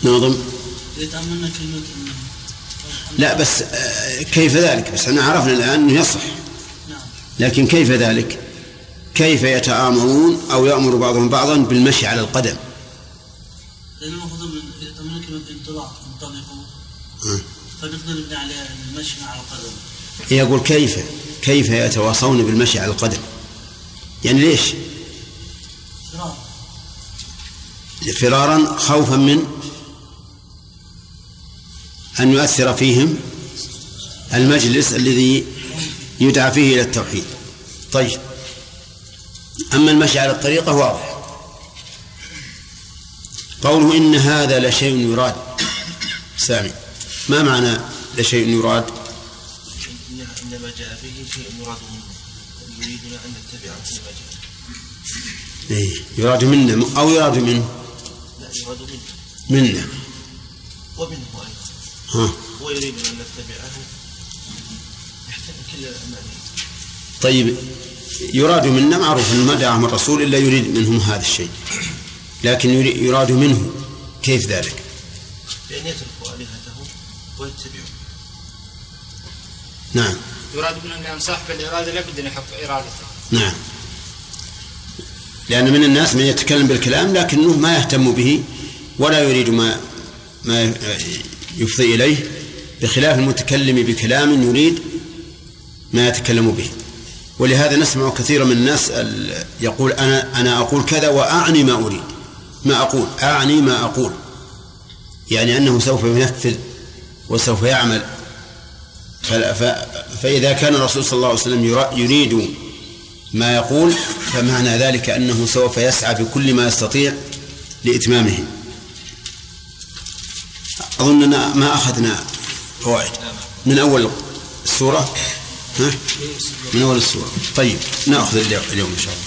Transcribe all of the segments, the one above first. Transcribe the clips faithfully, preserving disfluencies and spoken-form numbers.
ناظم لا بس كيف ذلك؟ بس احنا عرفنا الآن أنه يصح، لكن كيف ذلك؟ كيف يتآمرون أو يأمر بعضهم بعضا بالمشي على القدم؟ لأنه المفروض يتأمرون كلمة انطلاق انطلقوا فنقدر نبني على المشي على القدم. يقول كيف كيف يتواصون بالمشي على القدم؟ يعني ليش؟ فرار. فرارا خوفا من أن يؤثر فيهم المجلس الذي يدعى فيه إلى التوحيد. طيب، أما المشي على الطريقة واضح. قوله إن هذا لشيء يراد، سامي ما معنى لشيء يراد؟ إنما جاء فيه شيء يراد منه يريدنا أن نتبعه فيما جاء. إيه يراد منا أو يراد منه؟ لا يراد منه. منا ومنه أيضا. ها. هو يريد أن نتبعه يحتمل كل المعنى. طيب يراد منا معروف أن ما دعاهم الرسول إلا يريد منهم هذا الشيء، لكن يراد منه كيف ذلك؟ بأن يتركوا آلهتهم ويتبعوا. نعم. يراد منهم أن صاحب الإرادة لابد أن يحق إرادته. نعم، لأن من الناس من يتكلم بالكلام لكنه ما يهتم به ولا يريد ما ما يفضي إليه، بخلاف المتكلم بكلام يريد ما يتكلم به. ولهذا نسمع كثيرا من الناس يقول أنا أنا أقول كذا وأعني ما أريد، ما أقول أعني ما أقول، يعني أنه سوف ينفذ وسوف يعمل. فإذا كان الرسول صلى الله عليه وسلم يريد ما يقول فمعنى ذلك أنه سوف يسعى بكل ما يستطيع لإتمامه. أظننا ما أخذنا فوائد من أول السورة، ها؟ من أول السورة. طيب نأخذ اليوم إن شاء الله.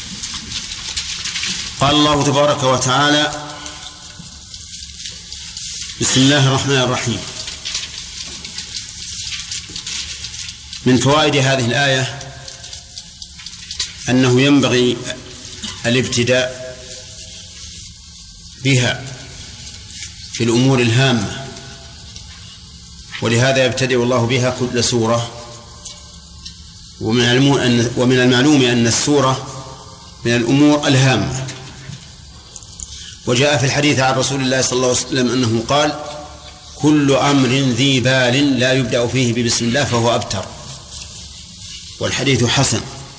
قال الله تبارك وتعالى: بسم الله الرحمن الرحيم. من فوائد هذه الآية أنه ينبغي الابتداء بها في الأمور الهامة، ولهذا يبتدئ الله بها كل سورة. ومن المعلوم أن السورة من الأمور الهامة. وجاء في الحديث عن رسول الله صلى الله عليه وسلم أنه قال: كل أمر ذي بال لا يبدأ فيه ببسم الله فهو أبتر. والحديث حسن.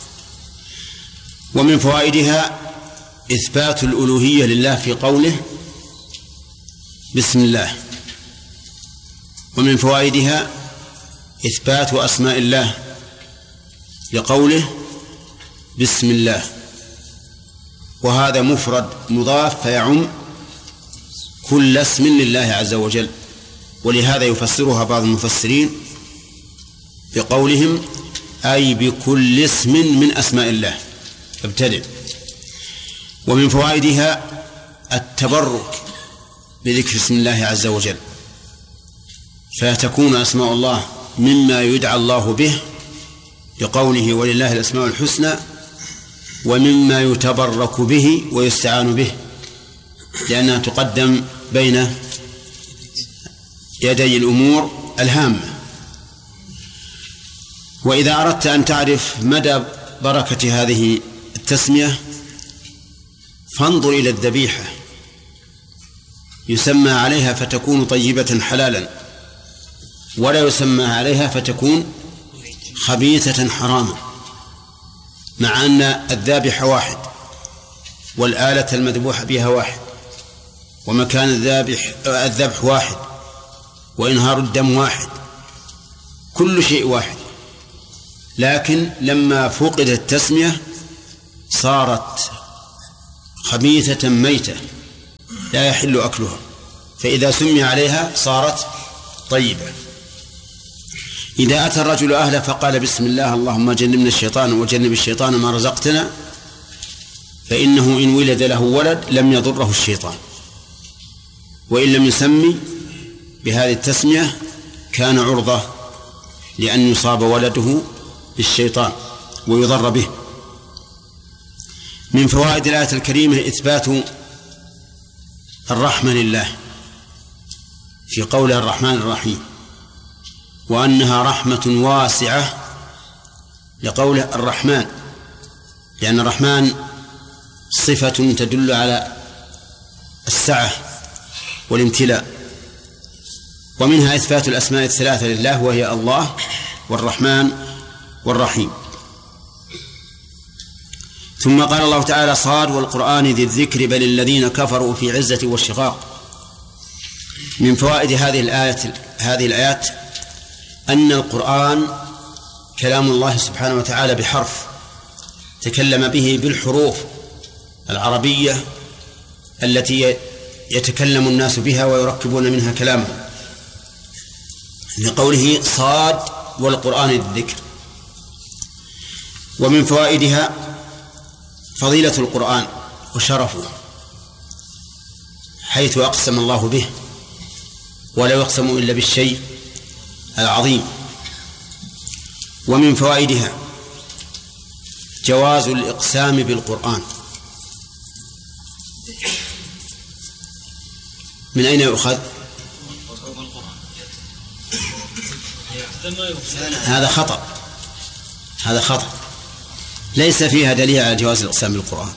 ومن فوائدها إثبات الألوهية لله في قوله بسم الله. ومن فوائدها إثبات أسماء الله لقوله بسم الله، وهذا مفرد مضاف فيعم كل اسم لله عز وجل. ولهذا يفسرها بعض المفسرين بقولهم أي بكل اسم من أسماء الله ابتدئ. ومن فوائدها التبرك بذكر اسم الله عز وجل، فتكون أسماء الله مما يدعى الله به لقوله ولله الأسماء الحسنى، ومما يتبرك به ويستعان به، لأنها تقدم بين يدي الأمور الهامة. وإذا أردت أن تعرف مدى بركة هذه التسمية فانظر إلى الذبيحة، يسمى عليها فتكون طيبة حلالا، ولا يسمى عليها فتكون خبيثة حراما، مع أن الذابح واحد والآلة المذبوحة بها واحد ومكان الذابح الذبح واحد وإنهار الدم واحد، كل شيء واحد. لكن لما فقدت التسمية صارت خبيثة ميتة لا يحل أكلها، فإذا سمي عليها صارت طيبة. إذا أتى الرجل أهله فقال بسم الله اللهم جنبنا الشيطان وجنب الشيطان ما رزقتنا، فإنه إن ولد له ولد لم يضره الشيطان، وإن لم يسمي بهذه التسمية كان عرضة لأن يصاب ولده بالشيطان ويضر به. من فوائد الآية الكريمة إثبات الرحمة لله في قوله الرحمن الرحيم، وأنها رحمة واسعة لقوله الرحمن، لأن الرحمن صفة تدل على السعة والامتلاء. ومنها إثبات الأسماء الثلاثة لله، وهي الله والرحمن والرحيم. ثم قال الله تعالى: صاد والقرآن ذي الذكر بل الذين كفروا في عزة والشقاق. من فوائد هذه الآية هذه الآيات أن القرآن كلام الله سبحانه وتعالى بحرف تكلم به بالحروف العربية التي يتكلم الناس بها ويركبون منها كلامهم، لقوله صاد والقرآن ذي الذكر. ومن فوائدها فضيلة القرآن وشرفه، حيث أقسم الله به ولا يقسم إلا بالشيء العظيم. ومن فوائدها جواز الإقسام بالقرآن. من أين يؤخذ؟ هذا خطأ هذا خطأ ليس فيها دليل على جواز الإقسام بالقرآن،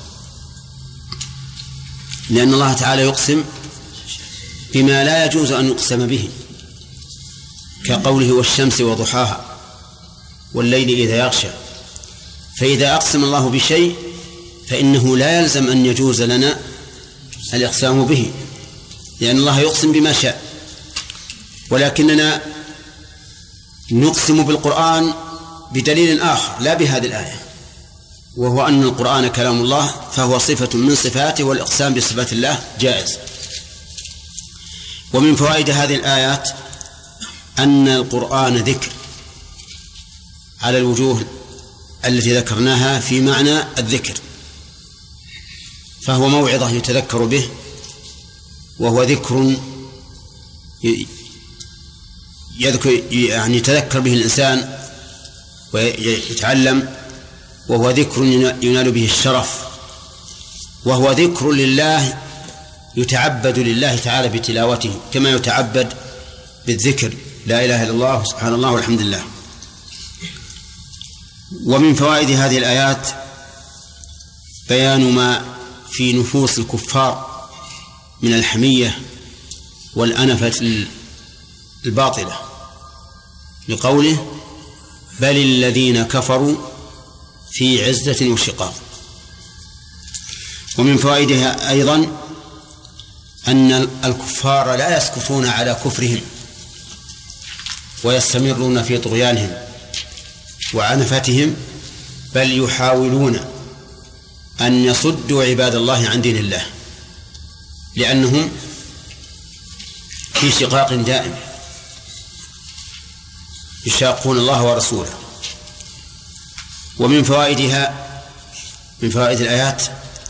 لأن الله تعالى يقسم بما لا يجوز أن يقسم به، كقوله والشمس وضحاها والليل إذا يغشى. فإذا أقسم الله بشيء فإنه لا يلزم أن يجوز لنا الإقسام به، لأن الله يقسم بما شاء. ولكننا نقسم بالقرآن بدليل آخر لا بهذه الآية، وهو أن القرآن كلام الله، فهو صفة من صفاته، والإقسام بصفات الله جائز. ومن فوائد هذه الآيات أن القرآن ذكر على الوجوه التي ذكرناها في معنى الذكر، فهو موعظة يتذكر به، وهو ذكر يذكر يعني يتذكر به الإنسان ويتعلم، وهو ذكر ينال به الشرف، وهو ذكر لله يتعبد لله تعالى بتلاوته كما يتعبد بالذكر لا إله إلا الله سبحان الله والحمد لله. ومن فوائد هذه الآيات بيان ما في نفوس الكفار من الحمية والأنفة الباطلة، لقوله بل الذين كفروا في عزة وشقاق. ومن فوائدها أيضا أن الكفار لا يسكتون على كفرهم ويستمرون في طغيانهم وعنفتهم، بل يحاولون أن يصدوا عباد الله عن دين الله، لأنهم في شقاق دائم يشاقون الله ورسوله. ومن فوائدها من فوائد الآيات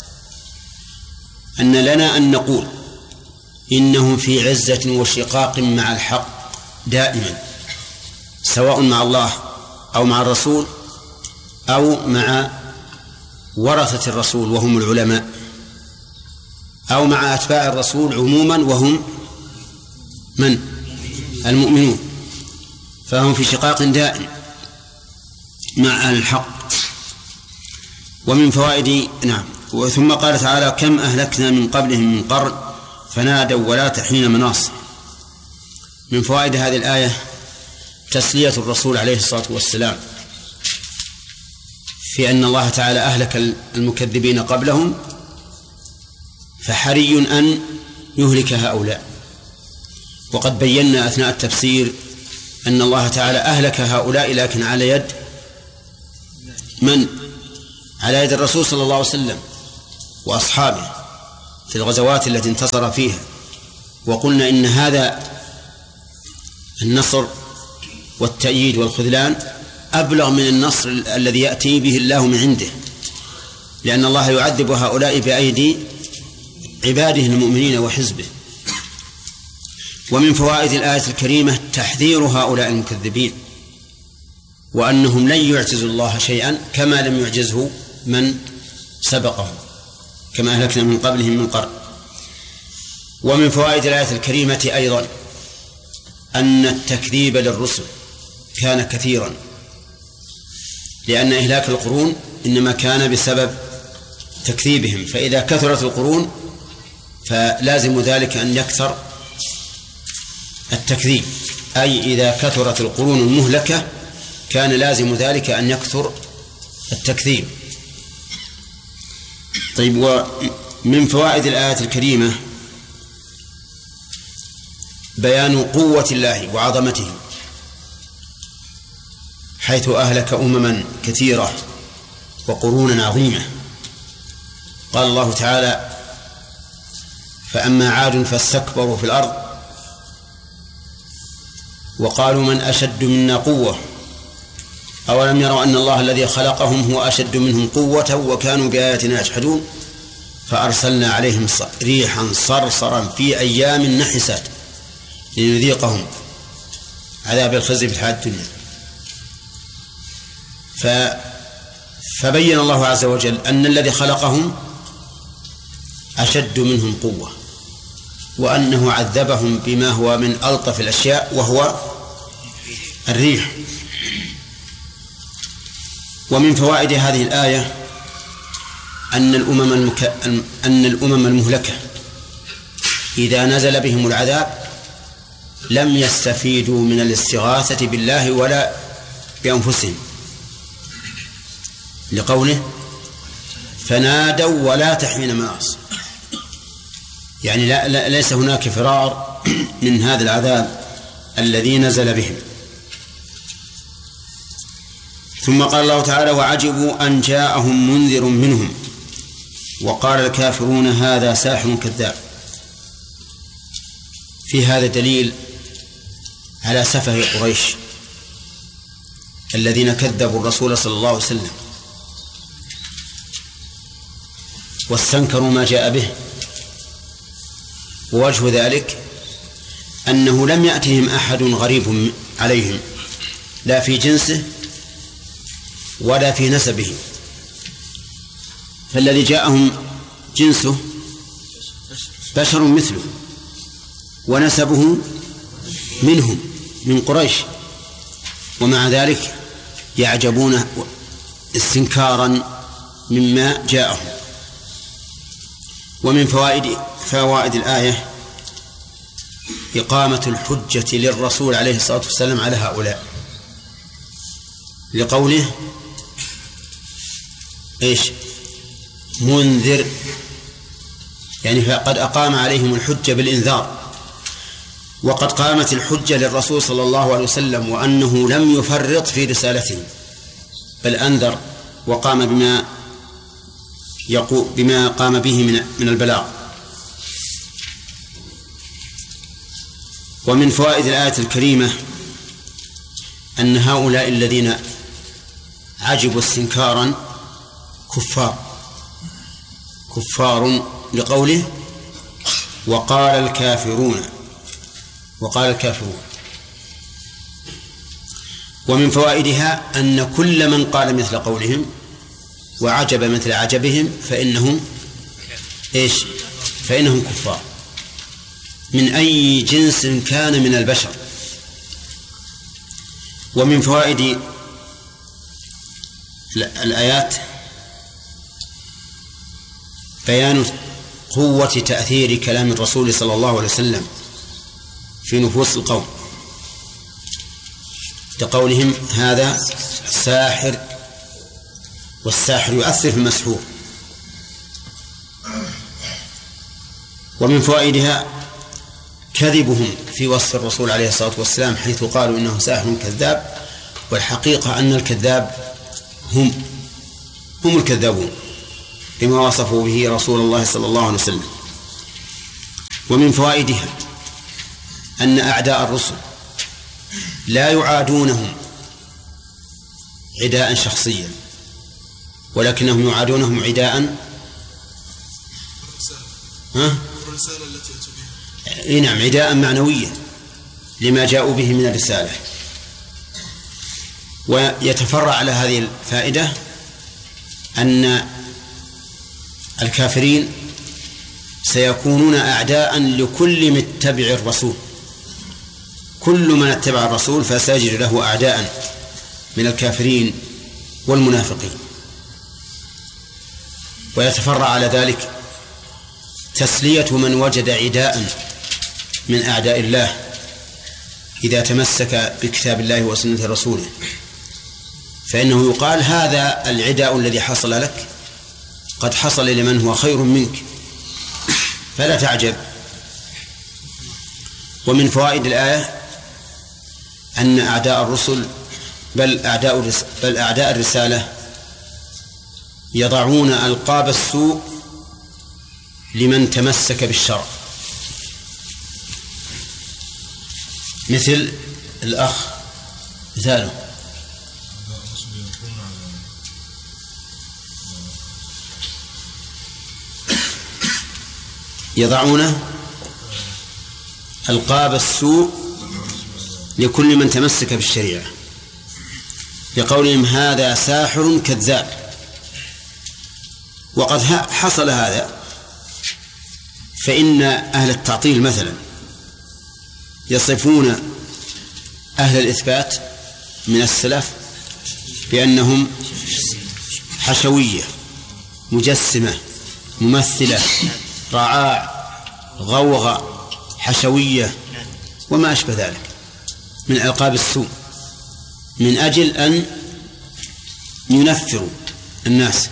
أن لنا أن نقول إنهم في عزة وشقاق مع الحق دائما، سواء مع الله أو مع الرسول أو مع ورثة الرسول وهم العلماء، أو مع أتباع الرسول عموما وهم من؟ المؤمنون، فهم في شقاق دائم مع الحق. ومن فوائد نعم ثم قال تعالى كم أهلكنا من قبلهم من قرن فنادوا ولا تحين مناص. من فوائد هذه الآية تسلية الرسول عليه الصلاة والسلام في أن الله تعالى أهلك المكذبين قبلهم، فحري أن يهلك هؤلاء. وقد بينا أثناء التفسير أن الله تعالى أهلك هؤلاء لكن على يد من؟ على يد الرسول صلى الله عليه وسلم وأصحابه في الغزوات التي انتصر فيها. وقلنا إن هذا النصر والتأييد والخذلان أبلغ من النصر الذي يأتي به الله من عنده، لأن الله يعذب هؤلاء بأيدي عباده المؤمنين وحزبه. ومن فوائد الآية الكريمة تحذير هؤلاء المكذبين، وأنهم لن يعجزوا الله شيئا كما لم يعجزه من سبقهم، كما أهلكنا من قبلهم من قرن. ومن فوائد الآية الكريمة أيضا أن التكذيب للرسل كان كثيرا، لأن إهلاك القرون إنما كان بسبب تكذيبهم، فإذا كثرت القرون فلازم ذلك أن يكثر التكذيب، أي إذا كثرت القرون المهلكة كان لازم ذلك أن يكثر التكذيب. طيب، ومن فوائد الآية الكريمة بيان قوة الله وعظمته، حيث أهلك أمما كثيرة وقرونا عظيمة. قال الله تعالى: فأما عاد فاستكبروا في الأرض وقالوا من أشد منا قوة أولم يروا أن الله الذي خلقهم هو أشد منهم قوة وكانوا بآياتنا يجحدون فأرسلنا عليهم ريحا صرصرا في أيام نحسات لنذيقهم عذاب الخزي في الحياة الدنيا. فبين الله عز وجل أن الذي خلقهم أشد منهم قوة، وأنه عذبهم بما هو من ألطف الأشياء وهو الريح. ومن فوائد هذه الآية أن الأمم المك... أن الأمم المهلكة إذا نزل بهم العذاب لم يستفيدوا من الاستغاثة بالله ولا بأنفسهم، لقوله: فنادوا ولا تحين مناص، يعني لا لا ليس هناك فرار من هذا العذاب الذي نزل بهم. ثم قال الله تعالى: وعجبوا أن جاءهم منذر منهم وقال الكافرون هذا ساحر كذاب. في هذا دليل على سفه قريش الذين كذبوا الرسول صلى الله عليه وسلم واستنكروا ما جاء به. ووجه ذلك أنه لم يأتهم أحد غريب عليهم لا في جنسه ولا في نسبه، فالذي جاءهم جنسه بشر مثله ونسبه منهم من قريش، ومع ذلك يعجبون استنكارا مما جاءهم. ومن فوائد فوائد الآية إقامة الحجة للرسول عليه الصلاة والسلام على هؤلاء، لقوله إيش؟ منذر، يعني فقد أقام عليهم الحجة بالإنذار. وقد قامت الحجة للرسول صلى الله عليه وسلم وأنه لم يفرط في رسالته، بل أنذر وقام بما يقوم بما قام به من من البلاغ. ومن فوائد الآية الكريمة أن هؤلاء الذين عجبوا استنكارا كفار كفار لقوله: وقال الكافرون وقال الكافرون. ومن فوائدها أن كل من قال مثل قولهم وعجب مثل عجبهم فإنهم إيش؟ فإنهم كفار من أي جنس كان من البشر. ومن فوائد الآيات بيان قوة تأثير كلام الرسول صلى الله عليه وسلم في نفوس القوم، كقولهم هذا ساحر، والساحر يؤثر في المسحور. ومن فوائدها كذبهم في وصف الرسول عليه الصلاة والسلام حيث قالوا إنه ساحر كذاب، والحقيقة أن الكذاب هم هم الكذابون بما وصفوا به رسول الله صلى الله عليه وسلم. ومن فوائدها أن أعداء الرسل لا يعادونهم عداء شخصيا، ولكنهم يعادونهم عداء ها؟ إيه نعم، عداء معنويا لما جاءوا به من الرسالة. ويتفرع على هذه الفائدة أن الكافرين سيكونون أعداء لكل متبع الرسول، كل من اتبع الرسول فسيجد له أعداء من الكافرين والمنافقين. ويتفرع على ذلك تسلية من وجد عداء من أعداء الله إذا تمسك بكتاب الله وسنة رسوله، فإنه يقال هذا العداء الذي حصل لك قد حصل لمن هو خير منك، فلا تعجب. ومن فوائد الآية أن أعداء الرسل بل أعداء بل أعداء الرسالة يضعون ألقاب السوء لمن تمسك بالشرع، مثل الأخ مثاله يضعون ألقاب السوء لكل من تمسك بالشريعة بقولهم هذا ساحر كذاب. وقد حصل هذا، فإن أهل التعطيل مثلا يصفون أهل الإثبات من السلف بأنهم حشوية مجسمة ممثلة رعاع غوغة حشوية وما أشبه ذلك من ألقاب السوء، من أجل أن ينفروا الناس.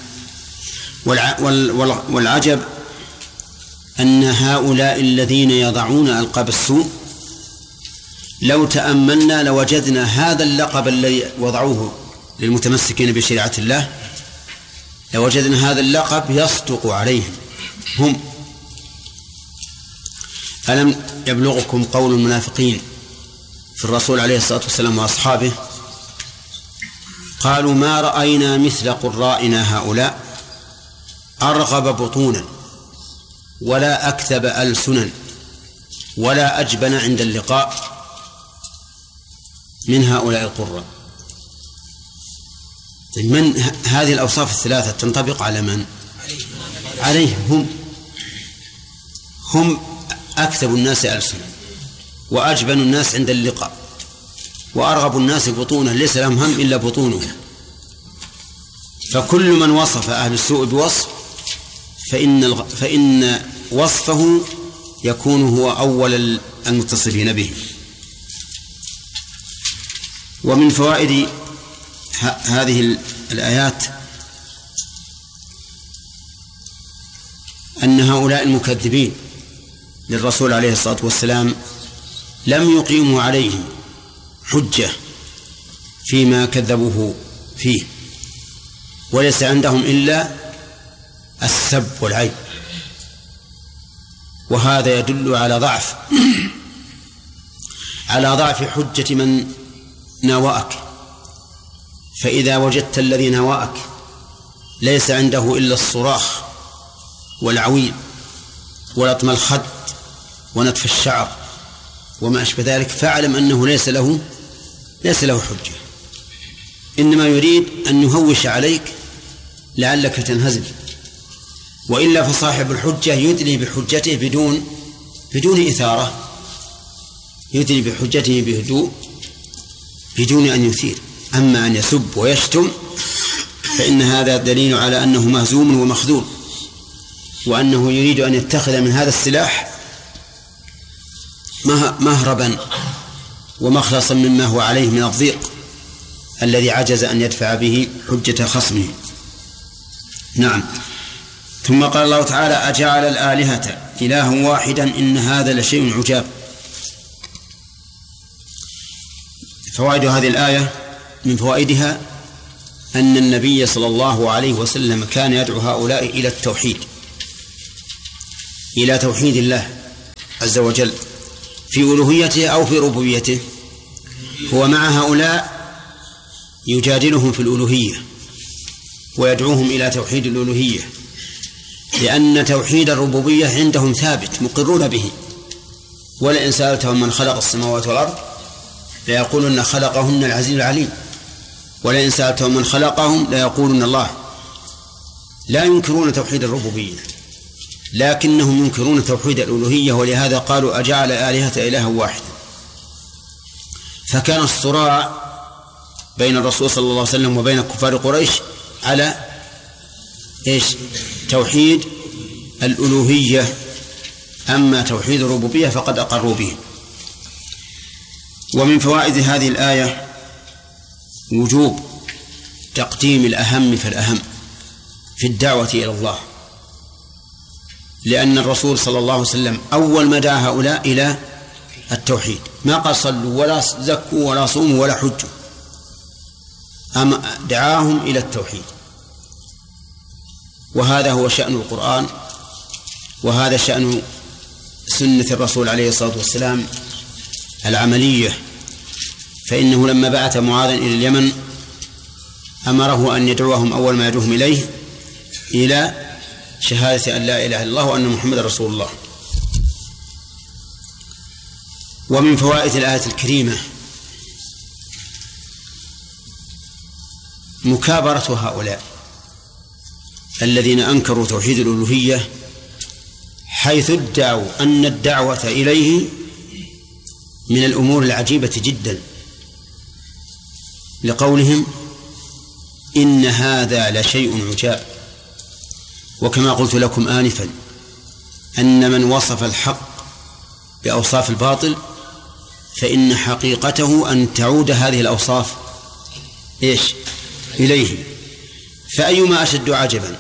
والعجب أن هؤلاء الذين يضعون ألقاب السوء لو تأملنا لوجدنا هذا اللقب الذي وضعوه للمتمسكين بشريعة الله، لوجدنا هذا اللقب يصدق عليهم هم. ألم يبلغكم قول المنافقين في الرسول عليه الصلاة والسلام وأصحابه؟ قالوا ما رأينا مثل قرائنا هؤلاء أرغب بطونا ولا أكذب ألسنا ولا أجبن عند اللقاء من هؤلاء القراء. من هذه الأوصاف الثلاثة تنطبق على من؟ عليهم هم. هم أكذب الناس ألسنا وأجبن الناس عند اللقاء وأرغب الناس بطونا، ليس لهم هم إلا بطونهم. فكل من وصف أهل السوء بوصف فإن, فإن وصفه يكون هو أول المتصفين به. ومن فوائد هذه الآيات أن هؤلاء المكذبين للرسول عليه الصلاة والسلام لم يقيموا عليه حجة فيما كذبوه فيه، وليس عندهم إلا السب والعيب، وهذا يدل على ضعف على ضعف حجة من ناوأك. فإذا وجدت الذي ناوأك ليس عنده إلا الصراخ والعويل ولطم الخد ونتف الشعر وما أشبه ذلك، فاعلم أنه ليس له ليس له حجة، إنما يريد أن يهوش عليك لعلك تنهزم. وإلا فصاحب الحجة يدلي بحجته بدون بدون إثارة، يدلي بحجته بهدوء بدون أن يثير. أما أن يسب ويشتم فإن هذا دليل على أنه مهزوم ومخذول، وأنه يريد أن يتخذ من هذا السلاح مهربا ومخلصا مما هو عليه من الضيق الذي عجز أن يدفع به حجة خصمه. نعم. ثم قال الله تعالى أجعل الآلهة إلها واحدا إن هذا لشيء عجاب. فوائد هذه الآية من فوائدها أن النبي صلى الله عليه وسلم كان يدعو هؤلاء إلى التوحيد، إلى توحيد الله عز وجل في ألوهيته أو في ربوبيته. هو مع هؤلاء يجادلهم في الألوهية ويدعوهم إلى توحيد الألوهية، لأن توحيد الربوبية عندهم ثابت مقرون به. ولئن سألتهم من خلق السماوات والأرض ليقولن خلقهن العزيز العليم، ولئن سألتهم من خلقهم ليقولن الله. لا ينكرون توحيد الربوبية لكنهم ينكرون توحيد الألوهية، ولهذا قالوا أجعل آلهة إلها واحدا. فكان الصراع بين الرسول صلى الله عليه وسلم وبين كفار قريش على إيش؟ توحيد الألوهية، أما توحيد الربوبية فقد أقروا به. ومن فوائد هذه الآية وجوب تقديم الأهم فالأهم في الدعوة إلى الله، لأن الرسول صلى الله عليه وسلم أول ما دعا هؤلاء إلى التوحيد، ما قال صلوا ولا زكوا ولا صوموا ولا حجوا، أما دعاهم إلى التوحيد. وهذا هو شأن القرآن، وهذا شأن سنة الرسول عليه الصلاة والسلام العملية. فإنه لما بعث معاذا إلى اليمن أمره أن يدعوهم أول ما يدعوهم إليه إلى شهادة أن لا إله إلا الله وأن محمد رسول الله. ومن فوائد الآية الكريمة مكابرة هؤلاء الذين أنكروا توحيد الألوهية، حيث ادعوا أن الدعوة إليه من الأمور العجيبة جدا، لقولهم إن هذا لشيء عجاب. وكما قلت لكم آنفا أن من وصف الحق بأوصاف الباطل فإن حقيقته أن تعود هذه الأوصاف إيش؟ إليه. فأيما أشد عجبا،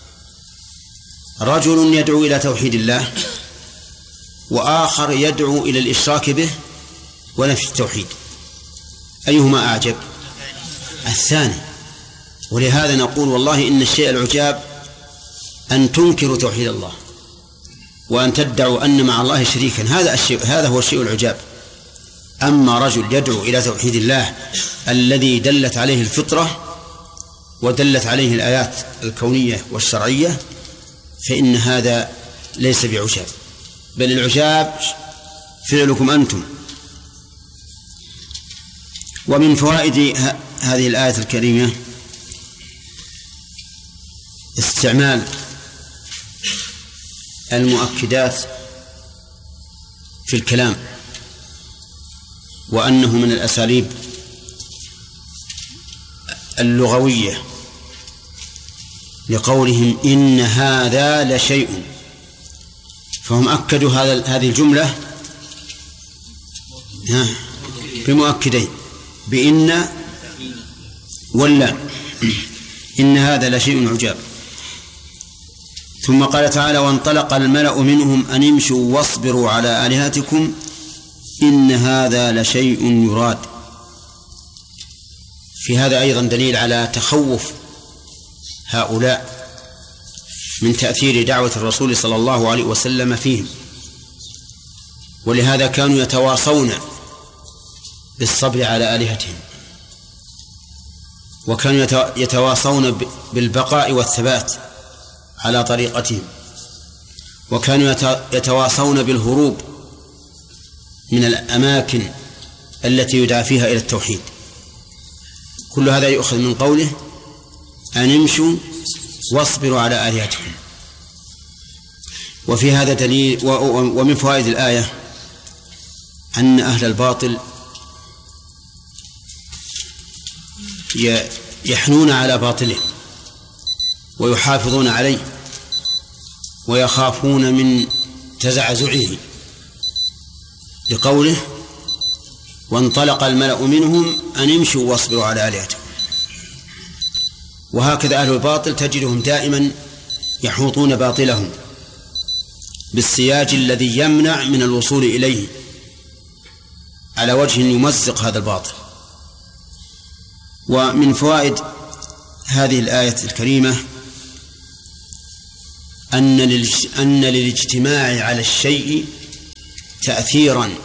رجل يدعو إلى توحيد الله وآخر يدعو إلى الإشراك به ونفي التوحيد، أيهما أعجب؟ الثاني. ولهذا نقول والله إن الشيء العجاب أن تنكروا توحيد الله وأن تدعوا أن مع الله شريكا، هذا الشيء، هذا هو الشيء العجاب. أما رجل يدعو إلى توحيد الله الذي دلت عليه الفطرة ودلت عليه الآيات الكونية والشرعية فإن هذا ليس بعجاب، بل العجاب فعلكم أنتم. ومن فوائد هذه الآية الكريمة استعمال المؤكدات في الكلام، وأنه من الأساليب اللغوية، لقولهم إن هذا لشيء، فهم أكدوا هذا هذه الجملة بمؤكدين بإن ولا إن هذا لشيء عجاب. ثم قال تعالى وانطلق الملأ منهم أن امشوا واصبروا على آلهتكم إن هذا لشيء يراد. في هذا أيضا دليل على تخوف هؤلاء من تأثير دعوة الرسول صلى الله عليه وسلم فيهم، ولهذا كانوا يتواصون بالصبر على آلهتهم، وكانوا يتواصون بالبقاء والثبات على طريقتهم، وكانوا يتواصون بالهروب من الأماكن التي يدعى فيها إلى التوحيد. كل هذا يؤخذ من قوله أن امشوا واصبروا على آلهتكم. وفي هذا دليل. ومن فوائد الآية أن أهل الباطل يحنون على باطلهم ويحافظون عليه ويخافون من تزعزعه، لقوله وانطلق الملأ منهم أن امشوا واصبروا على آلهتكم. وهكذا أهل الباطل تجدهم دائما يحوطون باطلهم بالسياج الذي يمنع من الوصول إليه على وجه يمزق هذا الباطل. ومن فوائد هذه الآية الكريمة أن أن للاجتماع على الشيء تأثيرا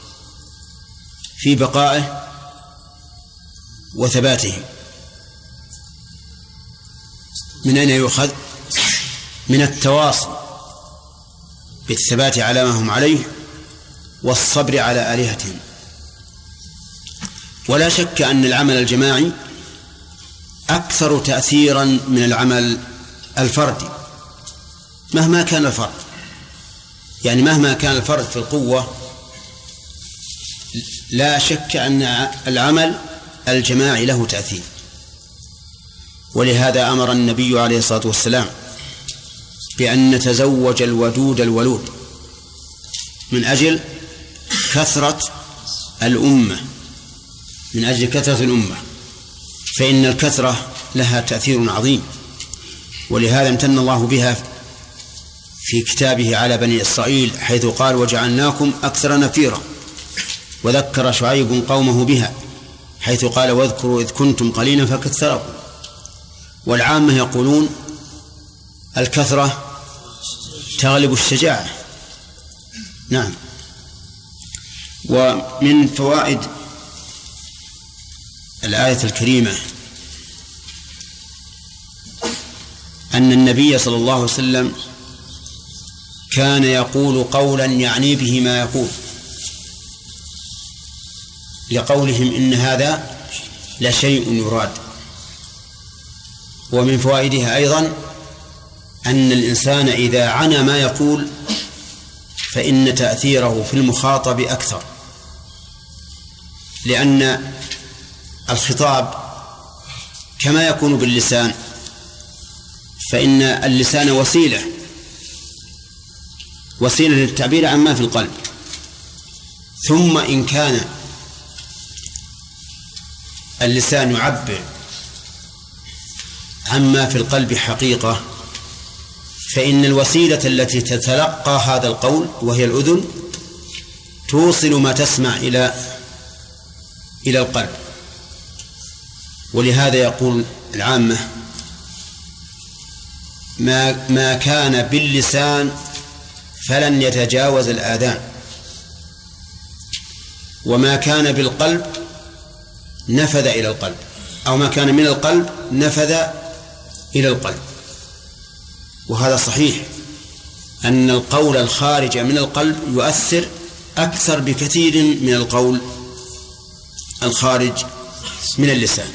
في بقائه وثباته. من أين يؤخذ؟ من التواصي بالثبات على ما هم عليه والصبر على آلهتهم. ولا شك أن العمل الجماعي أكثر تأثيرا من العمل الفردي مهما كان الفرد، يعني مهما كان الفرد في القوة لا شك أن العمل الجماعي له تأثير، ولهذا أمر النبي عليه الصلاة والسلام بأن نتزوج الودود الولود من أجل كثرة الأمة، من أجل كثرة الأمة، فإن الكثرة لها تأثير عظيم، ولهذا امتن الله بها في كتابه على بني إسرائيل حيث قال وجعلناكم أكثر نفيرا، وذكر شعيب قومه بها حيث قال واذكروا إذ كنتم قليلا فكثركم. والعامة يقولون الكثرة تغلب الشجاعة. نعم. ومن فوائد الآية الكريمة أن النبي صلى الله عليه وسلم كان يقول قولا يعني به ما يقول، لقولهم إن هذا لشيء يراد. ومن فوائدها أيضا أن الإنسان إذا عنى ما يقول فإن تأثيره في المخاطب أكثر، لأن الخطاب كما يكون باللسان، فإن اللسان وسيلة وسيلة للتعبير عن ما في القلب، ثم إن كان اللسان يعبر عما في القلب حقيقة، فإن الوسيلة التي تتلقى هذا القول وهي الأذن توصل ما تسمع إلى إلى القلب. ولهذا يقول العامة ما ما كان باللسان فلن يتجاوز الآذان، وما كان بالقلب نفذ إلى القلب، أو ما كان من القلب نفذ إلى القلب. وهذا صحيح أن القول الخارج من القلب يؤثر أكثر بكثير من القول الخارج من اللسان.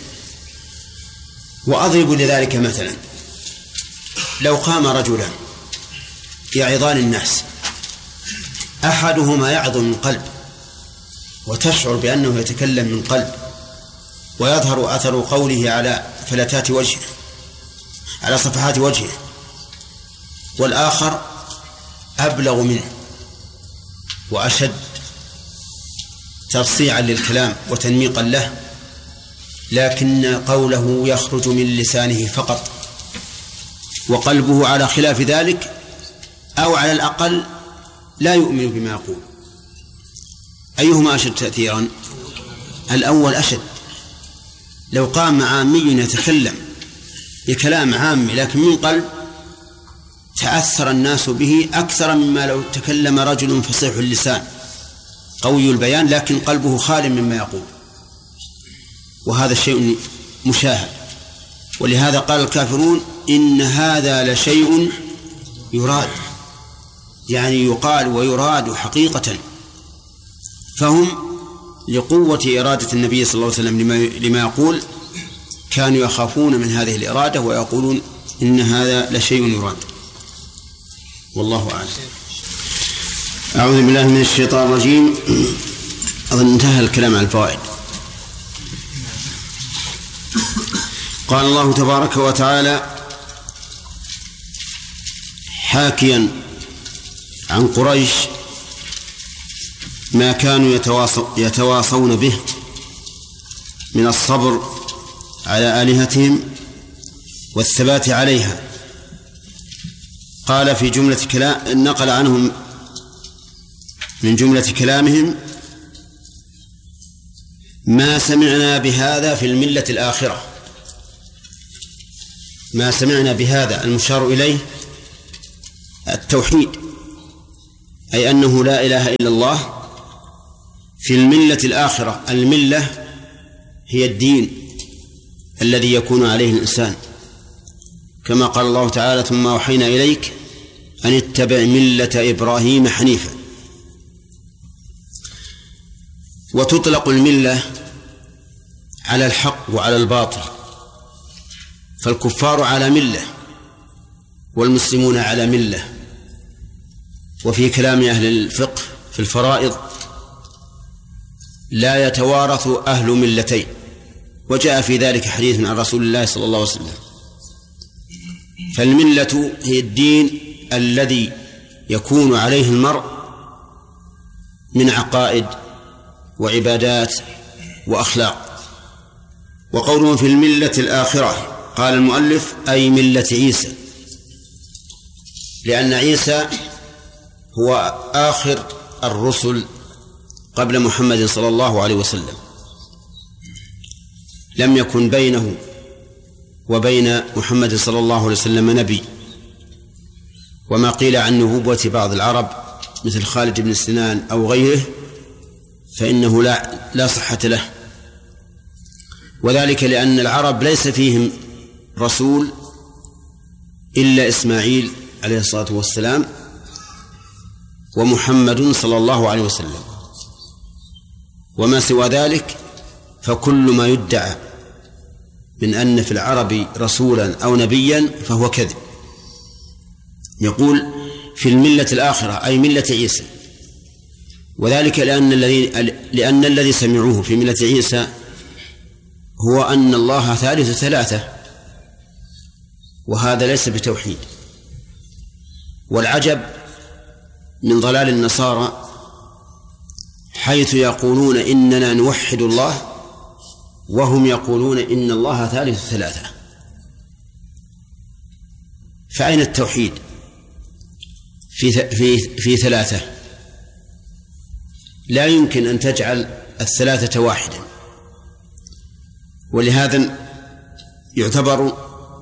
وأضرب لذلك مثلا، لو قام رجلان يعظان الناس، أحدهما يعظ من قلب وتشعر بأنه يتكلم من قلب ويظهر أثر قوله على فلتات وجهه، على صفحات وجهه، والآخر أبلغ منه وأشد ترصيعا للكلام وتنميقا له، لكن قوله يخرج من لسانه فقط وقلبه على خلاف ذلك، أو على الأقل لا يؤمن بما يقول. أيهما أشد تأثيرا؟ الأول أشد. لو قام عامي يتكلم بكلام عامي لكن من قلب، تأثر الناس به أكثر مما لو تكلم رجل فصيح اللسان قوي البيان لكن قلبه خال مما يقول، وهذا الشيء مشاهد. ولهذا قال الكافرون إن هذا لشيء يراد، يعني يقال ويراد حقيقة. فهم لقوة إرادة النبي صلى الله عليه وسلم لما, لما يقول كانوا يخافون من هذه الإرادة ويقولون إن هذا لشيء يراد. والله أعلم. أعوذ بالله من الشيطان الرجيم. أظن انتهى الكلام عن الفوائد. قال الله تبارك وتعالى حاكيا عن قريش ما كانوا يتواصون به من الصبر على آلهتهم والثبات عليها. قال في جملة كلام، نقل عنهم من جملة كلامهم ما سمعنا بهذا في الملة الآخرة. ما سمعنا بهذا المشار إليه التوحيد، أي أنه لا إله إلا الله في الملة الآخرة. الملة هي الدين الذي يكون عليه الإنسان، كما قال الله تعالى ثم أوحينا إليك أن اتبع ملة إبراهيم حنيفا. وتطلق الملة على الحق وعلى الباطل، فالكفار على ملة والمسلمون على ملة. وفي كلام أهل الفقه في الفرائض لا يتوارث أهل ملتين، وجاء في ذلك حديث عن رسول الله صلى الله عليه وسلم. فالملة هي الدين الذي يكون عليه المرء من عقائد وعبادات وأخلاق. وقوله في الملة الآخرة قال المؤلف أي ملة عيسى، لأن عيسى هو آخر الرسل قبل محمد صلى الله عليه وسلم، لم يكن بينه وبين محمد صلى الله عليه وسلم نبي. وما قيل عن نبوة بعض العرب مثل خالد بن سنان أو غيره فإنه لا, لا صحة له، وذلك لأن العرب ليس فيهم رسول إلا إسماعيل عليه الصلاة والسلام ومحمد صلى الله عليه وسلم، وما سوى ذلك فكل ما يدعى من أن في العرب رسولا أو نبيا فهو كذب. يقول في الملة الآخرة أي ملة عيسى، وذلك لأن الذي لأن الذي سمعوه في ملة عيسى هو أن الله ثالث ثلاثة، وهذا ليس بتوحيد. والعجب من ضلال النصارى حيث يقولون إننا نوحد الله وهم يقولون إن الله ثالث ثلاثة، فأين التوحيد في في في ثلاثة؟ لا يمكن أن تجعل الثلاثة واحدا. ولهذا يعتبر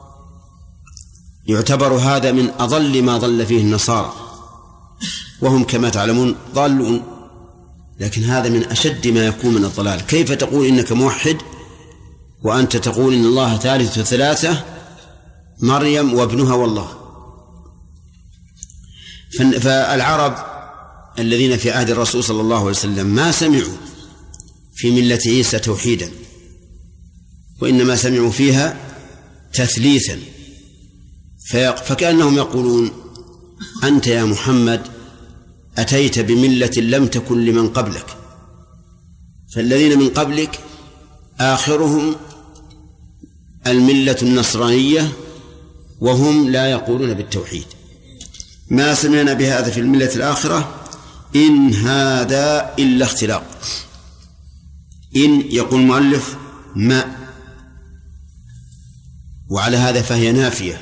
يعتبر هذا من أضل ما ضل فيه النصارى، وهم كما تعلمون ضالون، لكن هذا من أشد ما يكون من الضلال. كيف تقول إنك موحد وأنت تقول إن الله ثالث ثلاثة، مريم وابنها والله؟ فالعرب الذين في عهد الرسول صلى الله عليه وسلم ما سمعوا في ملة عيسى توحيدا، وإنما سمعوا فيها تثليثا، فكأنهم يقولون أنت يا محمد أتيت بملة لم تكن لمن قبلك، فالذين من قبلك آخرهم الملة النصرانية وهم لا يقولون بالتوحيد. ما سمعنا بهذا في الملة الآخرة إن هذا إلا اختلاق. إن يقول المؤلف ما، وعلى هذا فهي نافية،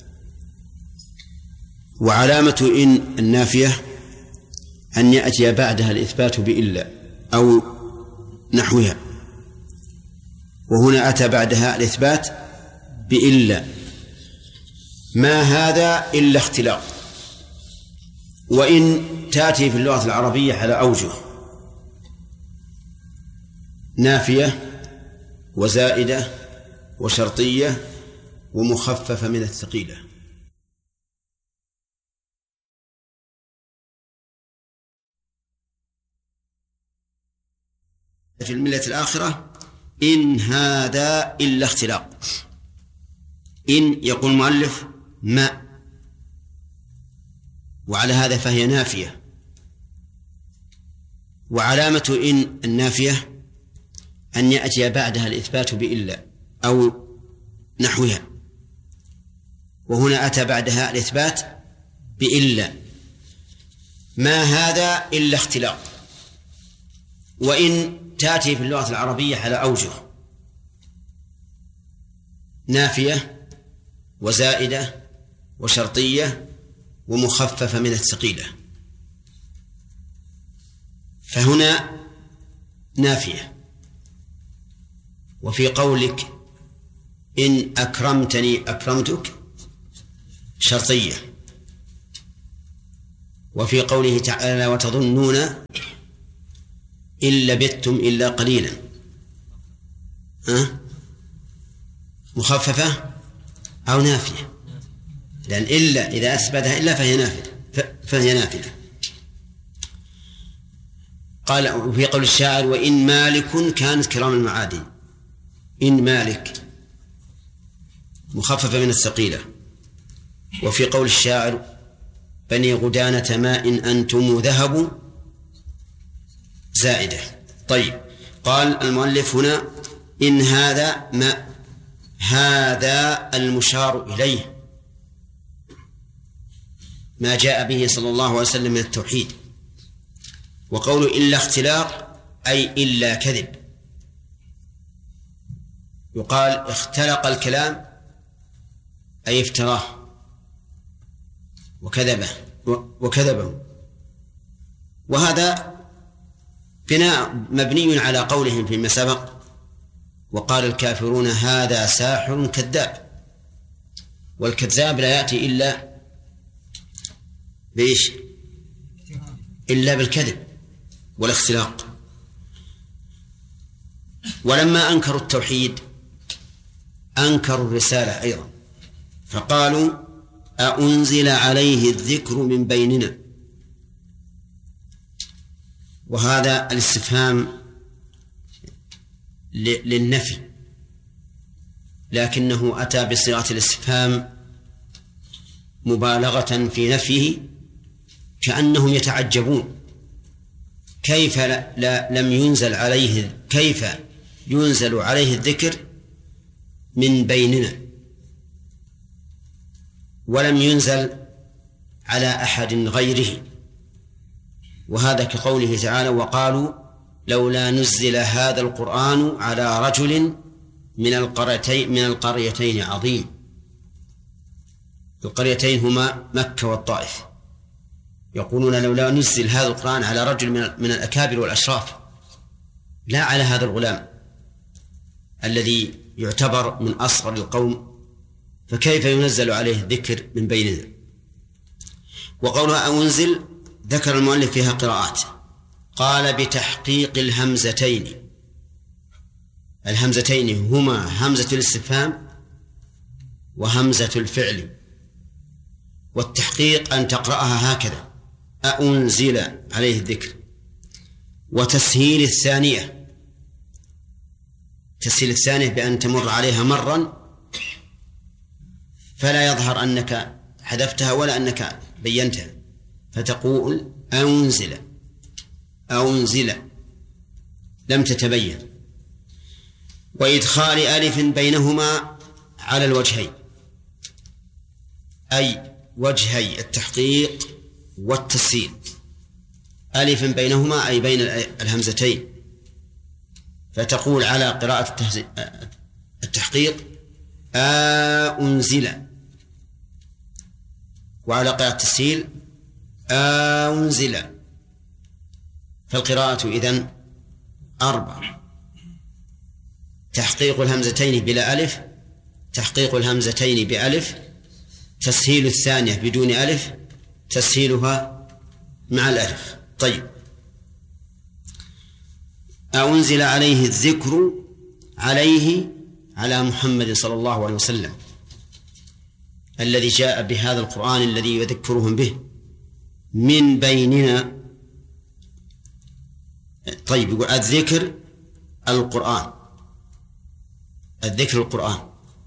وعلامة إن النافية أن يأتي بعدها الإثبات بإلا أو نحوها، وهنا أتى بعدها الإثبات بإلا. ما هذا إلا اختلاق. وإن تأتي في اللغة العربية على أوجه: نافية وزائدة وشرطية ومخففة من الثقيلة. في الملة الآخرة إن هذا إلا اختلاق. إن يقول المؤلف ما، وعلى هذا فهي نافية، وعلامة إن النافية أن يأتي بعدها الإثبات بإلا أو نحوها، وهنا أتى بعدها الإثبات بإلا. ما هذا إلا اختلاق. وإن تأتي في اللغة العربية على أوجه: نافية وزائدة وشرطية ومخففة من الثقيلة. فهنا نافية. وفي قولك إن أكرمتني أكرمتك شرطية. وفي قوله تعالى وتظنون إن لبثتم إلا قليلا أه؟ مخففة أو نافية، لأن إلا إذا أثبتها إلا فهي نافية فهي نافية. قال وفي قول الشاعر وإن مالك كانت كرام المعادن. إن مالك مخففة من الثقيلة. وفي قول الشاعر بني غدانة ماء أنتم ذهب زائدة. طيب، قال المؤلف هنا إن هذا ما هذا المشار إليه ما جاء به صلى الله عليه وسلم من التوحيد. وقوله إلا اختلاق أي إلا كذب. يقال اختلق الكلام أي افتراه وكذبه وكذبه وهذا بناء مبني على قولهم فيما سبق وقال الكافرون هذا ساحر كذاب. والكذاب لا يأتي إلا بإيش؟ إلا بالكذب والاختلاق. ولما أنكروا التوحيد أنكروا الرسالة أيضا، فقالوا أأنزل عليه الذكر من بيننا. وهذا الاستفهام للنفي، لكنه أتى بصيغة الاستفهام مبالغة في نفيه، كأنهم يتعجبون كيف لا, لا لم ينزل عليه كيف ينزل عليه الذكر من بيننا ولم ينزل على أحد غيره. وهذا كقوله تعالى وقالوا لولا نزل هذا القرآن على رجل من القريتين من القريتين عظيم. القريتين هما مكة والطائف، يقولون لولا نزل هذا القرآن على رجل من الأكابر والأشراف لا على هذا الغلام الذي يعتبر من أصغر القوم، فكيف ينزل عليه الذكر من بيننا. وقولها أنزل ذكر المؤلف فيها قراءات، قال بتحقيق الهمزتين. الهمزتين هما همزة الاستفهام وهمزة الفعل، والتحقيق أن تقرأها هكذا أأنزل عليه الذكر. وتسهيل الثانية، تسهيل الثانية بأن تمر عليها مرا فلا يظهر أنك حذفتها ولا أنك بينتها، فتقول أنزل أنزل لم تتبين. وإدخال ألف بينهما على الوجهين، أي وجهي التحقيق والتسهيل. ألف بينهما أي بين الهمزتين، فتقول على قراءة التحقيق أنزل، وعلى قراءة التسهيل أنزل. فالقراءة إذن أربع: تحقيق الهمزتين بلا ألف، تحقيق الهمزتين بألف، تسهيل الثانية بدون ألف، تسهيلها مع الألف. طيب، أنزل عليه الذكر، عليه على محمد صلى الله عليه وسلم الذي جاء بهذا القرآن الذي يذكرهم به من بيننا. طيب، يقول الذكر القرآن، الذكر القرآن،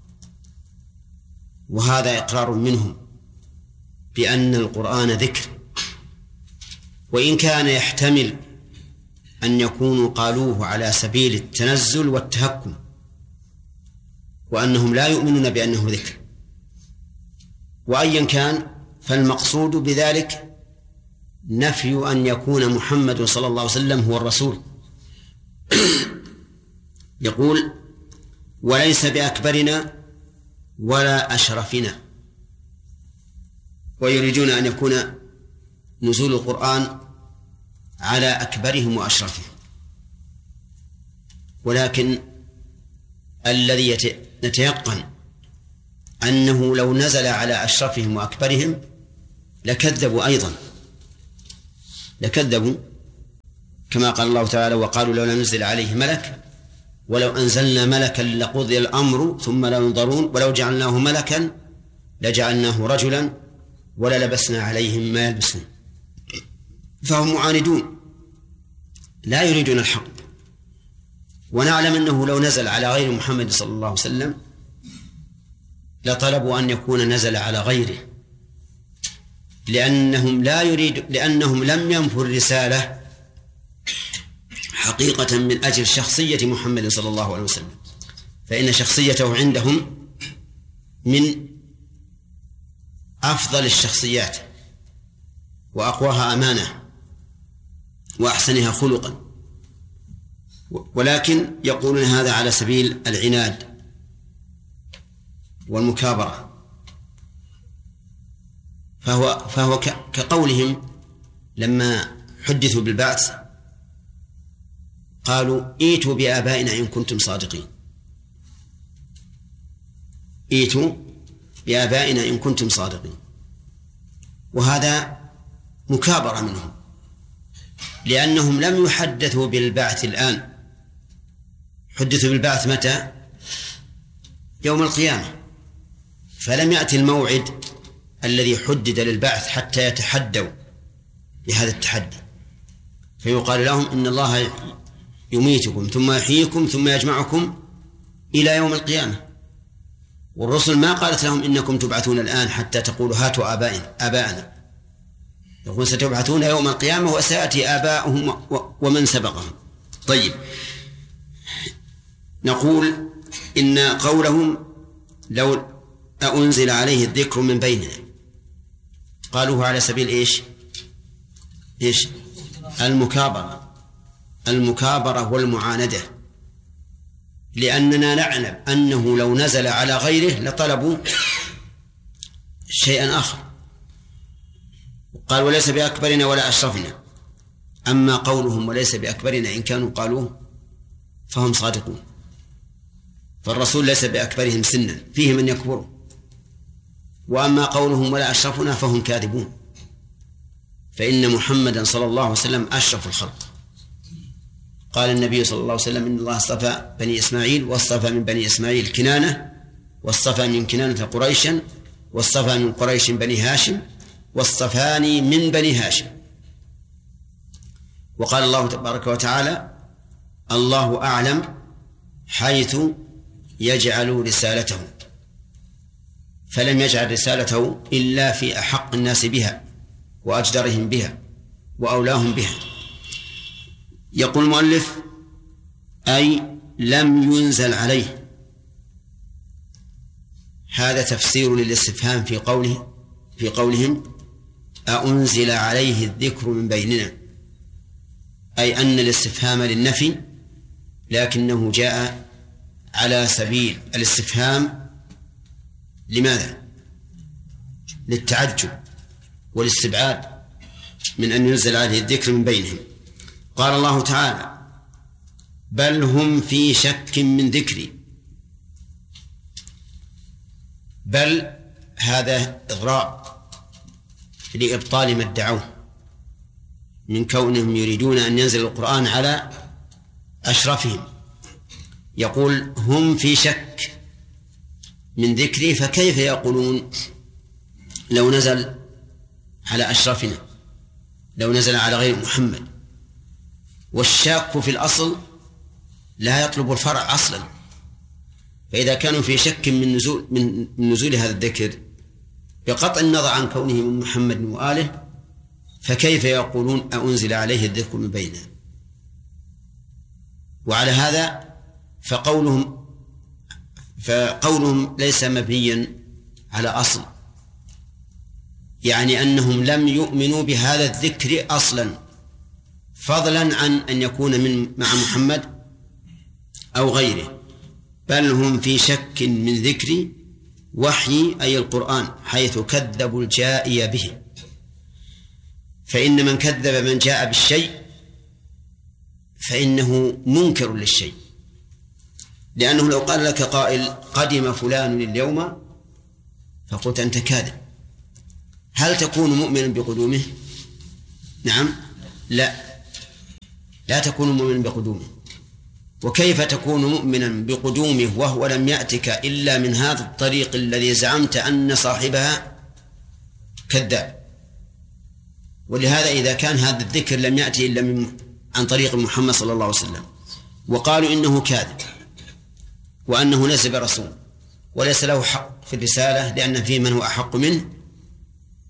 وهذا إقرار منهم بأن القرآن ذكر، وإن كان يحتمل أن يكونوا قالوه على سبيل التنزل والتهكم، وأنهم لا يؤمنون بأنه ذكر. وأيا كان فالمقصود بذلك نفي أن يكون محمد صلى الله عليه وسلم هو الرسول. يقول وليس بأكبرنا ولا أشرفنا، ويريدون أن يكون نزول القرآن على أكبرهم وأشرفهم، ولكن الذي نتيقن أنه لو نزل على أشرفهم وأكبرهم لكذبوا أيضا، لكذبوا كما قال الله تعالى وقالوا لولا نزل عليه ملك ولو أنزلنا ملكا لقضي الأمر ثم لا ينظرون ولو جعلناه ملكا لجعلناه رجلا وللبسنا عليهم ما يلبسون. فهم معاندون لا يريدون الحق. ونعلم أنه لو نزل على غير محمد صلى الله عليه وسلم لطلبوا أن يكون نزل على غيره، لأنهم لا يريد لأنهم لم ينفوا الرسالة حقيقة من أجل شخصية محمد صلى الله عليه وسلم، فإن شخصيته عندهم من أفضل الشخصيات وأقواها أمانة وأحسنها خلقا، ولكن يقولون هذا على سبيل العناد والمكابرة، فهو, فهو كقولهم لما حدثوا بالبعث قالوا ائتوا بآبائنا إن كنتم صادقين، ائتوا بآبائنا إن كنتم صادقين، وهذا مكابرة منهم، لأنهم لم يحدثوا بالبعث الآن، حدثوا بالبعث متى؟ يوم القيامة، فلم يأتي الموعد الذي حدد للبعث حتى يتحدوا بهذا التحدي، فيقال لهم إن الله يميتكم ثم يحييكم ثم يجمعكم إلى يوم القيامة. والرسل ما قالت لهم إنكم تبعثون الآن حتى تقولوا هاتوا آبائنا آباءنا، يقول ستبعثون يوم القيامة وسيأتي آباؤهم ومن سبقهم. طيب، نقول إن قولهم لو أنزل عليه الذكر من بيننا، قالوه على سبيل إيش إيش المكابرة المكابرة والمعاندة، لأننا نعلم أنه لو نزل على غيره لطلبوا شيئا آخر، قال وليس بأكبرنا ولا أشرفنا. أما قولهم وليس بأكبرنا إن كانوا قالوه فهم صادقون، فالرسول ليس بأكبرهم سنا، فيه من يكبره، وأما قولهم ولا أشرفنا فهم كاذبون، فإن محمدا صلى الله عليه وسلم أشرف الخلق. قال النبي صلى الله عليه وسلم إن الله اصطفى بني إسماعيل، واصطفى من بني إسماعيل كنانة، واصطفى من كنانة قريشا، واصطفى من قريش بني هاشم، واصطفاني من بني هاشم. وقال الله تبارك وتعالى الله أعلم حيث يجعل رسالته، فلم يجعل رسالته إلا في أحق الناس بها وأجدرهم بها وأولاهم بها. يقول المؤلف أي لم ينزل عليه، هذا تفسير للاستفهام في قوله في قولهم أأنزل عليه الذكر من بيننا، أي أن الاستفهام للنفي، لكنه جاء على سبيل الاستفهام لماذا؟ للتعجب والاستبعاد من أن ينزل عليه الذكر من بينهم. قال الله تعالى بل هم في شك من ذكري، بل هذا إغراء لإبطال ما ادعوه من كونهم يريدون أن ينزل القرآن على أشرفهم. يقول هم في شك من ذكري، فكيف يقولون لو نزل على أشرفنا، لو نزل على غير محمد؟ والشاك في الأصل لا يطلب الفرع أصلا، فإذا كانوا في شك من نزول من نزول هذا الذكر بقطع النظر عن كونه من محمد وآله، فكيف يقولون أنزل عليه الذكر من بيننا؟ وعلى هذا فقولهم فقولهم ليس مبنيا على أصل، يعني أنهم لم يؤمنوا بهذا الذكر أصلا، فضلا عن أن يكون من مع محمد أو غيره. بل هم في شك من ذكري، وحي أي القرآن، حيث كذبوا الجائي به. فإن من كذب من جاء بالشيء فإنه منكر للشيء، لأنه لو قال لك قائل قدم فلان اليوم فقلت أنت كاذب، هل تكون مؤمنا بقدومه؟ نعم، لا لا تكون مؤمنا بقدومه. وكيف تكون مؤمنا بقدومه وهو لم يأتك إلا من هذا الطريق الذي زعمت أن صاحبها كذاب؟ ولهذا إذا كان هذا الذكر لم يأتي إلا من عن طريق محمد صلى الله عليه وسلم، وقالوا إنه كاذب وأنه ليس برسول وليس له حق في الرسالة لأن فيه من هو أحق منه،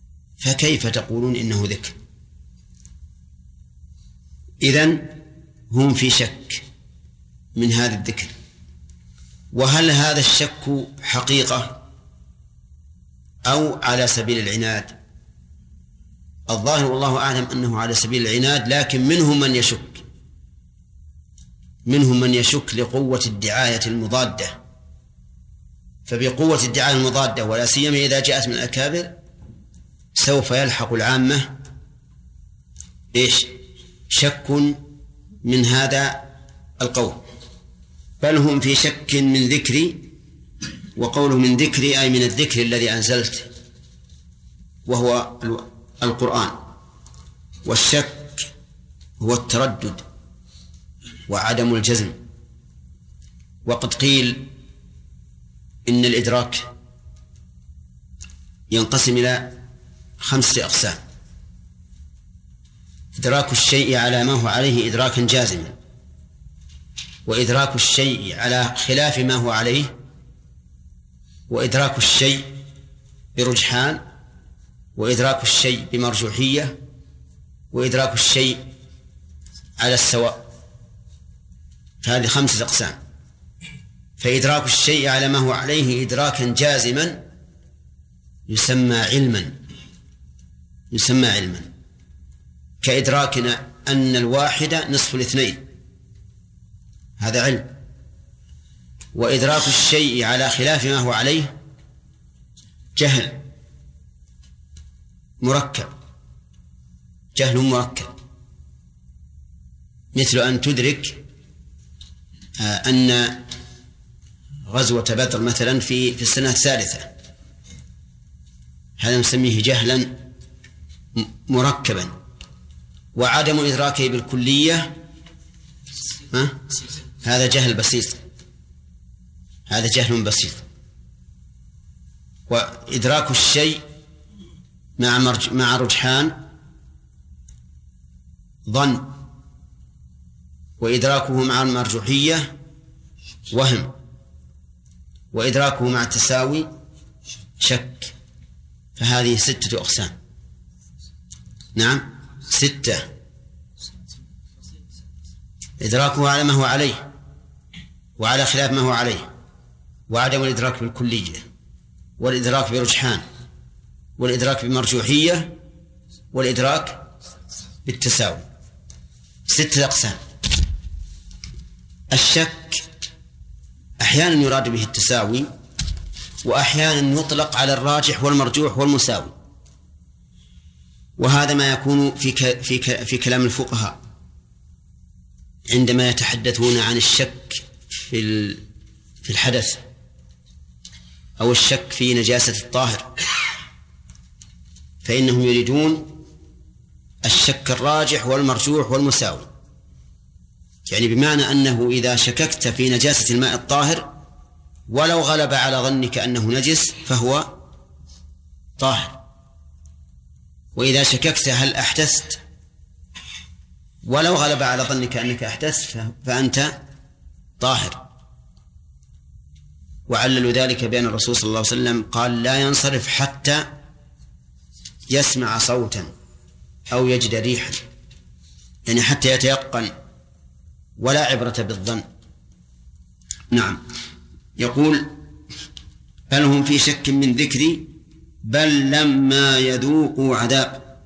فكيف تقولون إنه ذكر؟ إذن هم في شك من هذا الذكر. وهل هذا الشك حقيقة أو على سبيل العناد؟ الظاهر والله أعلم أنه على سبيل العناد، لكن منهم من يشك منهم من يشك لقوة الدعاية المضادة. فبقوة الدعاية المضادة ولا سيما إذا جاءت من الأكابر سوف يلحق العامة إيش؟ شك من هذا القول. بل هم في شك من ذكري، وقوله من ذكري أي من الذكر الذي أنزلت وهو القرآن. والشك هو التردد وعدم الجزم. وقد قيل إن الإدراك ينقسم إلى خمسة أقسام: إدراك الشيء على ما هو عليه إدراكا جازما، وإدراك الشيء على خلاف ما هو عليه، وإدراك الشيء برجحان، وإدراك الشيء بمرجوحية، وإدراك الشيء على السواء. فهذه خمسة أقسام. فإدراك الشيء على ما هو عليه إدراكا جازما يسمى علما يسمى علما كإدراكنا أن الواحد نصف الاثنين، هذا علم. وإدراك الشيء على خلاف ما هو عليه جهل مركب جهل مركب مثل أن تدرك أن غزوة بدر مثلا في في السنة الثالثة، هذا نسميه جهلا مركبا. وعدم إدراكه بالكلية ها؟ هذا جهل بسيط هذا جهل بسيط. وإدراك الشيء مع مرج مع رجحان ظن، وإدراكه مع المرجوحية وهم، وإدراكه مع التساوي شك. فهذه ستة أقسام. نعم ستة: إدراكه على ما هو عليه وعلى خلاف ما هو عليه، وعدم الإدراك بالكلية، والإدراك برجحان، والإدراك بمرجوحية، والإدراك بالتساوي. ستة أقسام. الشك أحيانا يراد به التساوي، وأحيانا يطلق على الراجح والمرجوح والمساوي. وهذا ما يكون في ك... في ك... في كلام الفقهاء عندما يتحدثون عن الشك في ال... في الحدث أو الشك في نجاسة الطاهر، فإنهم يريدون الشك الراجح والمرجوح والمساوي. يعني بمعنى أنه إذا شككت في نجاسة الماء الطاهر ولو غلب على ظنك أنه نجس فهو طاهر، وإذا شككت هل أحدثت ولو غلب على ظنك أنك أحدثت فأنت طاهر. وعللوا ذلك بأن الرسول صلى الله عليه وسلم قال: لا ينصرف حتى يسمع صوتا أو يجد ريحا، يعني حتى يتيقن، ولا عبرة بالظن. نعم. يقول: بل هم في شك من ذكري بل لما يذوقوا عذاب.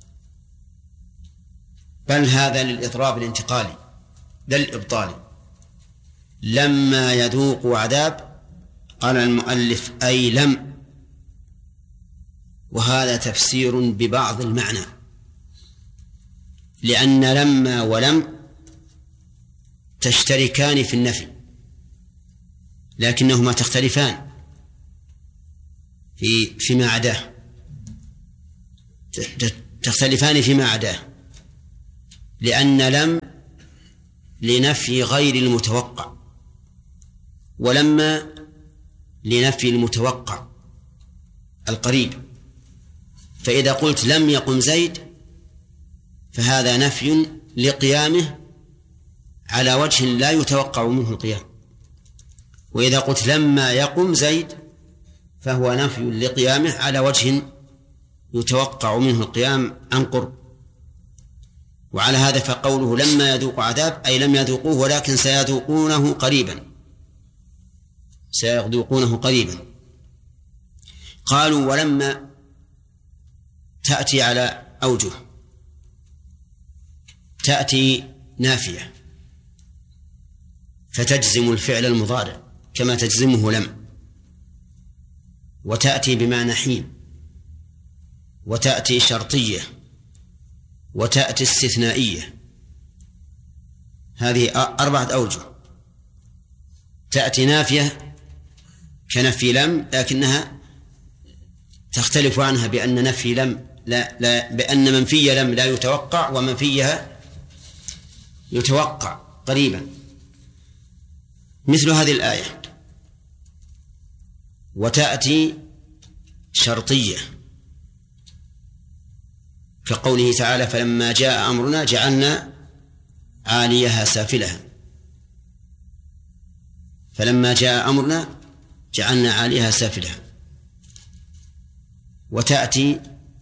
بل هذا للإضراب الانتقالي لا الإبطالي. لما يذوقوا عذاب قال المؤلف أي لم، وهذا تفسير ببعض المعنى، لأن لما ولم تشتركان في النفي لكنهما تختلفان في فيما عداه تختلفان فيما عداه لأن لم لنفي غير المتوقع، ولما لنفي المتوقع القريب. فإذا قلت لم يقم زيد فهذا نفي لقيامه على وجه لا يتوقع منه القيام، وإذا قلت لما يقم زيد فهو نفي لقيامه على وجه يتوقع منه القيام عن قرب. وعلى هذا فقوله لما يذوق عذاب أي لم يذوقوه ولكن سيذوقونه قريبا، سيذوقونه قريبا. قالوا ولما تأتي على أوجه، تأتي نافية فتجزم الفعل المضارع كما تجزمه لم، وتأتي بمعنى حين، وتأتي شرطية، وتأتي استثنائية. هذه أربعة أوجه. تأتي نافية كنفي لم، لكنها تختلف عنها بأن نفي لم لا, لا بأن منفي لم لا يتوقع ومنفيها يتوقع قريبا، مثل هذه الآية. وتأتي شرطية كقوله تعالى فلما جاء أمرنا جعلنا عاليها سافلها، فلما جاء أمرنا جعلنا عاليها سافلها. وتأتي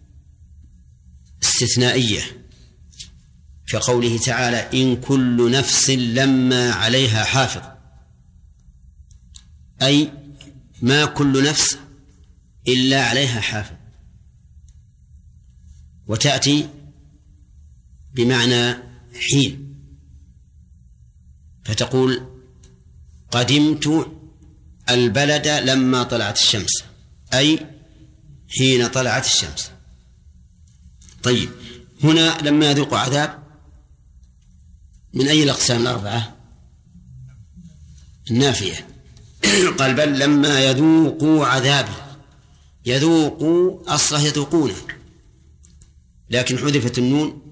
استثنائية كقوله تعالى إن كل نفس لما عليها حافظ، أي ما كل نفس إلا عليها حافظ. وتأتي بمعنى حين فتقول قدمت البلد لما طلعت الشمس، أي حين طلعت الشمس. طيب، هنا لما يذوق عذاب من أي الأقسام الأربعة؟ النافية. قال بل لما يذوقوا عذابي، يذوقوا أصله يذوقونه، لكن حذفت النون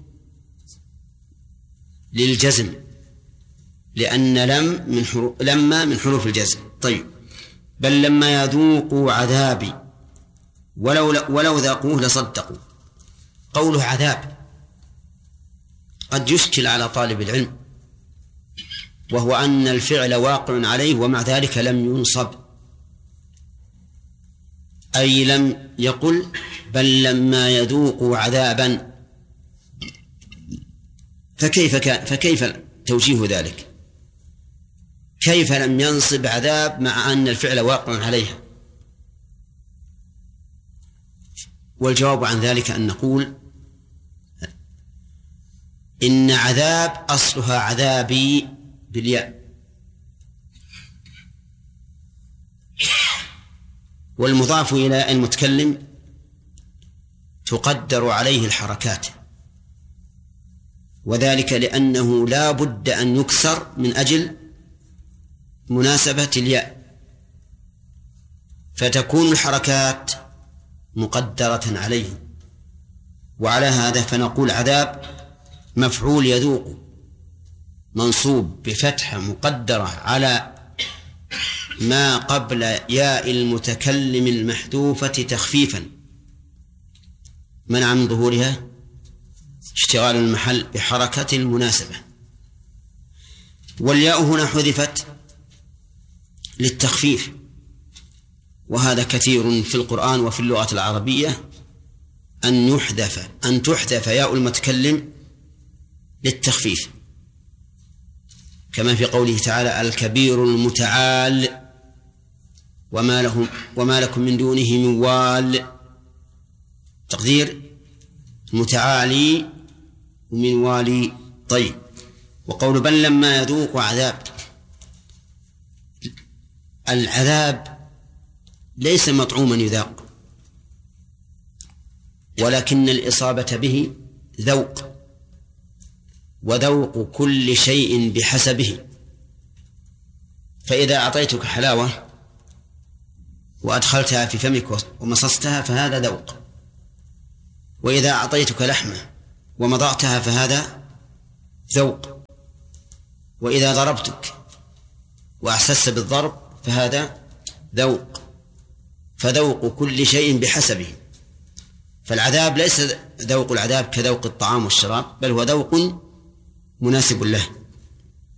للجزم لأن لم من حروف لما من حروف الجزم. طيب، بل لما يذوقوا عذابي ولو ولو ذاقوه لصدقوا. قوله عذاب قد يشكل على طالب العلم، وهو أن الفعل واقع عليه ومع ذلك لم ينصب، أي لم يقل بل لما يذوقوا عذابا، فكيف كان فكيف توجيه ذلك؟ كيف لم ينصب عذاب مع أن الفعل واقع عليها؟ والجواب عن ذلك أن نقول إن عذاب أصلها عذابي بالياء، والمضاف إلى المتكلم تقدر عليه الحركات، وذلك لأنه لا بد أن يكسر من أجل مناسبة الياء، فتكون الحركات مقدرة عليه. وعلى هذا فنقول عذاب مفعول يذوق منصوب بفتحة مقدرة على ما قبل ياء المتكلم المحذوفة تخفيفا منع من ظهورها اشتغال المحل بحركة المناسبة. والياء هنا حذفت للتخفيف، وهذا كثير في القرآن وفي اللغة العربية أن يحذف أن تحذف ياء المتكلم للتخفيف، كما في قوله تعالى الكبير المتعال وما لهم وما لكم من دونه من وال، تقدير متعالي ومن والي. طيب، وقول بل لما يذوق عذاب، العذاب ليس مطعوما يذاق، ولكن الإصابة به ذوق، وذوق كل شيء بحسبه. فإذا أعطيتك حلاوة وأدخلتها في فمك ومصصتها فهذا ذوق، وإذا أعطيتك لحمة ومضغتها فهذا ذوق، وإذا ضربتك وأحسست بالضرب فهذا ذوق. فذوق كل شيء بحسبه، فالعذاب ليس ذوق العذاب كذوق الطعام والشراب، بل هو ذوق مناسب له.